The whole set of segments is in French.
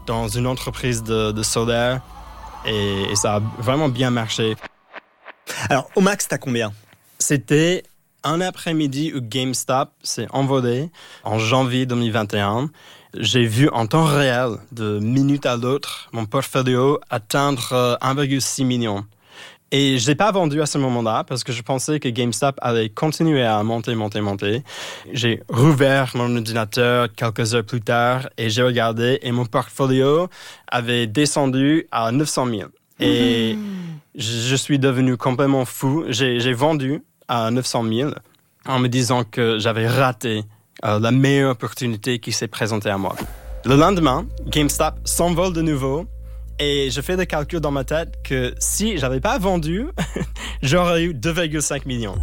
dans une entreprise de solaire et ça a vraiment bien marché. Alors, au max, t'as combien ? C'était un après-midi où GameStop s'est envolé en janvier 2021. J'ai vu en temps réel, de minute à l'autre, mon portfolio atteindre 1,6 million. Et je l'ai pas vendu à ce moment-là parce que je pensais que GameStop allait continuer à monter. J'ai rouvert mon ordinateur quelques heures plus tard et j'ai regardé et mon portfolio avait descendu à 900 000. Et je suis devenu complètement fou. J'ai vendu à 900 000 en me disant que j'avais raté la meilleure opportunité qui s'est présentée à moi. Le lendemain, GameStop s'envole de nouveau et je fais des calculs dans ma tête que si j'avais pas vendu, j'aurais eu 2,5 millions.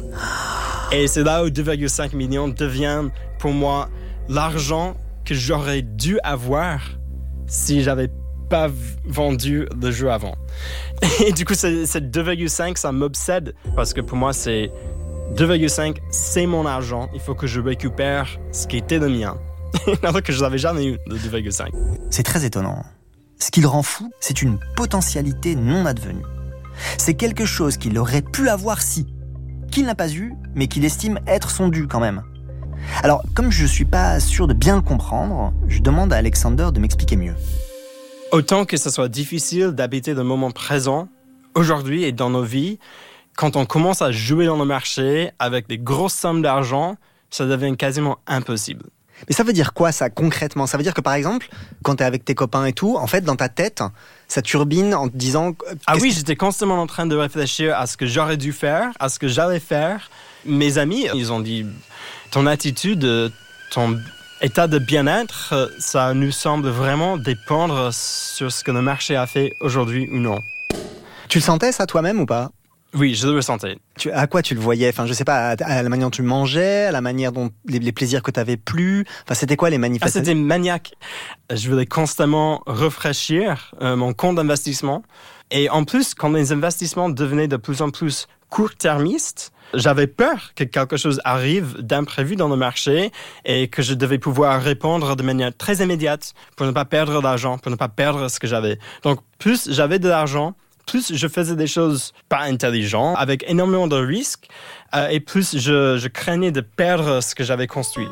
Et c'est là où 2,5 millions devient pour moi l'argent que j'aurais dû avoir si j'avais pas vendu le jeu avant. Et du coup, cette 2,5, ça m'obsède parce que pour moi, c'est 2,5, c'est mon argent. Il faut que je récupère ce qui était le mien. Alors que je n'avais jamais eu de 2,5. C'est très étonnant. Ce qui le rend fou, c'est une potentialité non advenue. C'est quelque chose qu'il aurait pu avoir si, qu'il n'a pas eu, mais qu'il estime être son dû quand même. Alors, comme je ne suis pas sûr de bien le comprendre, je demande à Alexander de m'expliquer mieux. Autant que ce soit difficile d'habiter le moment présent, aujourd'hui et dans nos vies, quand on commence à jouer dans le marché avec des grosses sommes d'argent, ça devient quasiment impossible. Mais ça veut dire quoi, ça, concrètement ? Ça veut dire que, par exemple, quand t'es avec tes copains et tout, en fait, dans ta tête, ça turbine en te disant... Ah oui, j'étais constamment en train de réfléchir à ce que j'aurais dû faire, à ce que j'allais faire. Mes amis, ils ont dit, ton attitude, ton état de bien-être, ça nous semble vraiment dépendre sur ce que le marché a fait aujourd'hui ou non. Tu le sentais, ça, toi-même, ou pas ? Oui, je le ressentais. À quoi tu le voyais ? Enfin, je sais pas, à la manière dont tu mangeais, à la manière dont les plaisirs que tu avais plus. Enfin, c'était quoi les manifestations ? C'était maniaque. Je voulais constamment rafraîchir mon compte d'investissement. Et en plus, quand les investissements devenaient de plus en plus court-termistes, j'avais peur que quelque chose arrive d'imprévu dans le marché et que je devais pouvoir répondre de manière très immédiate pour ne pas perdre d'argent, pour ne pas perdre ce que j'avais. Donc, plus j'avais de l'argent, plus je faisais des choses pas intelligentes, avec énormément de risques, et plus je craignais de perdre ce que j'avais construit.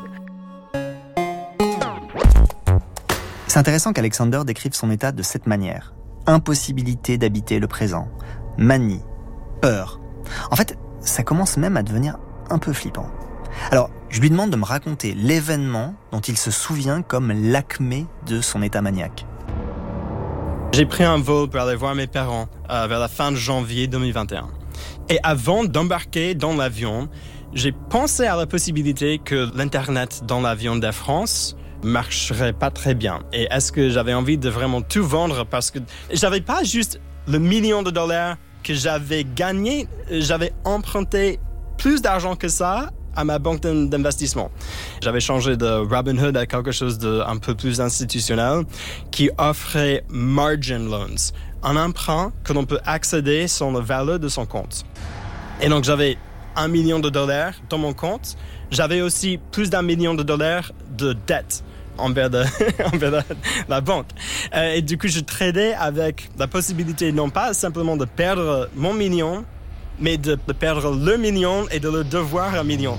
C'est intéressant qu'Alexander décrive son état de cette manière. Impossibilité d'habiter le présent, manie, peur. En fait, ça commence même à devenir un peu flippant. Alors, je lui demande de me raconter l'événement dont il se souvient comme l'acmé de son état maniaque. J'ai pris un vol pour aller voir mes parents vers la fin de janvier 2021. Et avant d'embarquer dans l'avion, j'ai pensé à la possibilité que l'Internet dans l'avion d'Air France marcherait pas très bien. Et est-ce que j'avais envie de vraiment tout vendre parce que j'avais pas juste le million de dollars que j'avais gagné, j'avais emprunté plus d'argent que ça à ma banque d'investissement. J'avais changé de Robinhood à quelque chose d'un peu plus institutionnel qui offrait margin loans, un emprunt que l'on peut accéder sans la valeur de son compte. Et donc j'avais $1 million dans mon compte. J'avais aussi plus d'$1 million de dette envers la banque. Et du coup, je tradais avec la possibilité non pas simplement de perdre mon million, mais de perdre le million et de le devoir $1 million.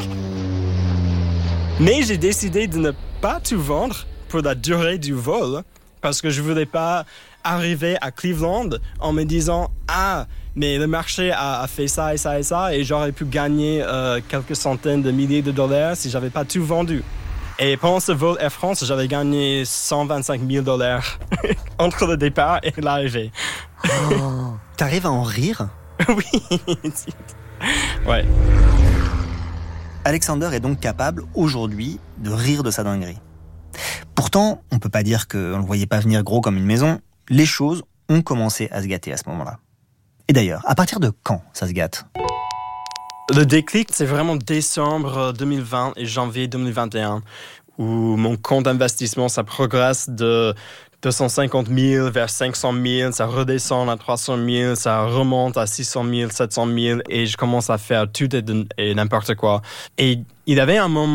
Mais j'ai décidé de ne pas tout vendre pour la durée du vol parce que je ne voulais pas arriver à Cleveland en me disant « Ah, mais le marché a fait ça et ça et ça et j'aurais pu gagner quelques centaines de milliers de dollars si je n'avais pas tout vendu. » Et pendant ce vol Air France, j'avais gagné $125 000 entre le départ et l'arrivée. Oh, t'arrives à en rire ? Oui. Ouais. Alexander est donc capable, aujourd'hui, de rire de sa dinguerie. Pourtant, on peut pas dire qu'on le voyait pas venir gros comme une maison. Les choses ont commencé à se gâter à ce moment-là. Et d'ailleurs, à partir de quand ça se gâte ? Le déclic, c'est vraiment décembre 2020 et janvier 2021, où mon compte d'investissement, ça progresse de 250 000 vers 500 000, ça redescend à 300 000, ça remonte à 600 000, 700 000, et je commence à faire tout et n'importe quoi. Et il y avait un moment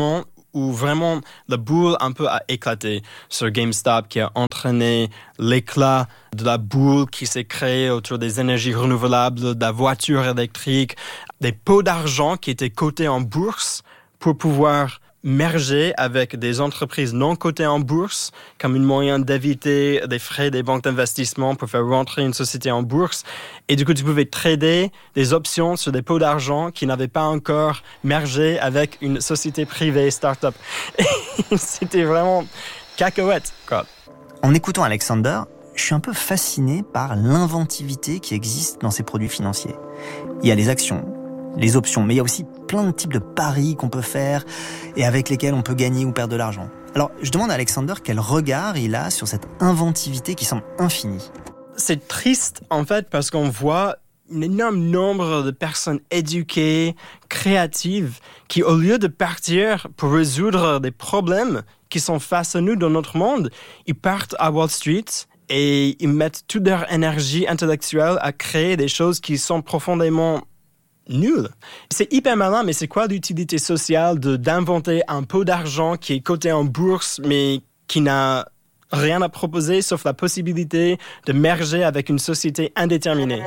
où vraiment la boule un peu a éclaté sur GameStop, qui a entraîné l'éclat de la boule qui s'est créée autour des énergies renouvelables, de la voiture électrique, des pots d'argent qui étaient cotés en bourse pour pouvoir merger avec des entreprises non cotées en bourse comme un moyen d'éviter des frais des banques d'investissement pour faire rentrer une société en bourse. Et du coup, tu pouvais trader des options sur des pots d'argent qui n'avaient pas encore mergé avec une société privée start-up. Et c'était vraiment cacahuète, quoi. En écoutant Alexander, je suis un peu fasciné par l'inventivité qui existe dans ces produits financiers. Il y a les actions, les options, mais il y a aussi plein de types de paris qu'on peut faire et avec lesquels on peut gagner ou perdre de l'argent. Alors, je demande à Alexander quel regard il a sur cette inventivité qui semble infinie. C'est triste, en fait, parce qu'on voit un énorme nombre de personnes éduquées, créatives, qui, au lieu de partir pour résoudre des problèmes qui sont face à nous dans notre monde, ils partent à Wall Street et ils mettent toute leur énergie intellectuelle à créer des choses qui sont profondément nul. C'est hyper malin, mais c'est quoi l'utilité sociale d'inventer un pot d'argent qui est coté en bourse, mais qui n'a rien à proposer sauf la possibilité de merger avec une société indéterminée?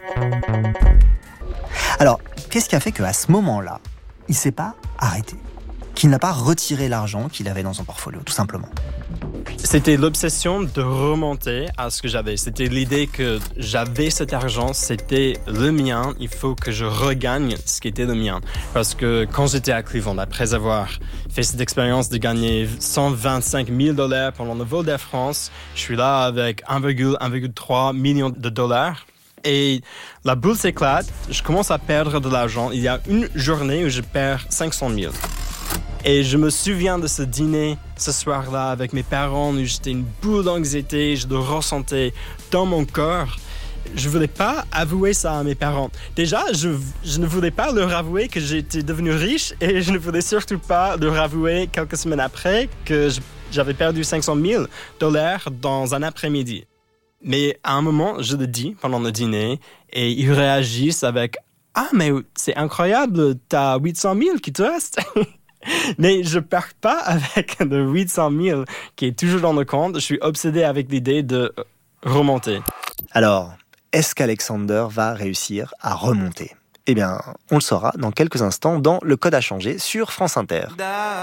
Alors, qu'est-ce qui a fait qu'à ce moment-là, il ne s'est pas arrêté? Qu'il n'a pas retiré l'argent qu'il avait dans son portfolio, tout simplement? C'était l'obsession de remonter à ce que j'avais. C'était l'idée que j'avais cet argent, c'était le mien, il faut que je regagne ce qui était le mien. Parce que quand j'étais à Cleveland, après avoir fait cette expérience de gagner 125 000 $ pendant le vol d'Air France, je suis là avec 1,3 million de dollars. Et la boule s'éclate, je commence à perdre de l'argent. Il y a une journée où je perds 500 000. Et je me souviens de ce dîner, ce soir-là, avec mes parents, où j'étais une boule d'anxiété, je le ressentais dans mon corps. Je ne voulais pas avouer ça à mes parents. Déjà, je ne voulais pas leur avouer que j'étais devenu riche et je ne voulais surtout pas leur avouer quelques semaines après que j'avais perdu 500 000 $ dans un après-midi. Mais à un moment, je le dis pendant le dîner et ils réagissent avec « Ah, mais c'est incroyable, t'as 800 000 qui te restent !» Mais je ne pars pas avec le 800 000 qui est toujours dans le compte. Je suis obsédé avec l'idée de remonter. Alors, est-ce qu'Alexander va réussir à remonter ? Eh bien, on le saura dans quelques instants dans Le Code à changer sur France Inter.